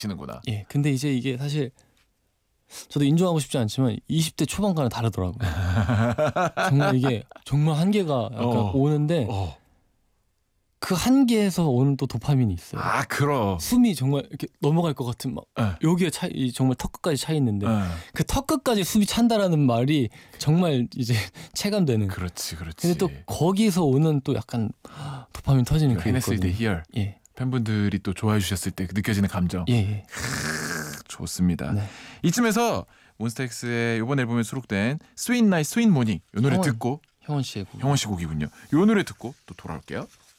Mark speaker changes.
Speaker 1: 시는구나.
Speaker 2: 예, 근데 이제 이게 사실 저도 인정하고 싶지 않지만 20대 초반과는 다르더라고요. 정말 이게 정말 한계가 약간 오는데 그 한계에서 오는 또 도파민이 있어요.
Speaker 1: 아, 그럼.
Speaker 2: 숨이 정말 이렇게 넘어갈 것 같은 막 여기에 정말 턱 끝까지 차 있는데 그 턱 끝까지 숨이 찬다라는 말이 정말 이제 체감되는.
Speaker 1: 그렇지.
Speaker 2: 근데 또 거기서 오는 또 약간 도파민 터지는 게
Speaker 1: 해냈을 때
Speaker 2: 있거든요.
Speaker 1: 히얼.
Speaker 2: 예.
Speaker 1: 팬분들이 또 좋아해 주셨을 때 느껴지는 감정.
Speaker 2: 예.
Speaker 1: 좋습니다.
Speaker 2: 네.
Speaker 1: 이쯤에서 몬스타엑스의 이번 앨범에 수록된 스윗 나잇 스윗 모닝 이 노래
Speaker 2: 형원.
Speaker 1: 듣고
Speaker 2: 형원 씨의 곡.
Speaker 1: 형원 씨 곡이군요. 이 노래 듣고 또 돌아올게요.